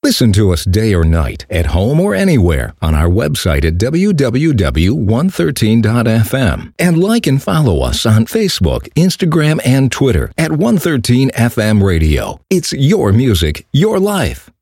Listen to us day or night, at home or anywhere, on our website at www.113.fm. And like and follow us on Facebook, Instagram, and Twitter at 113FM Radio. It's your music, your life.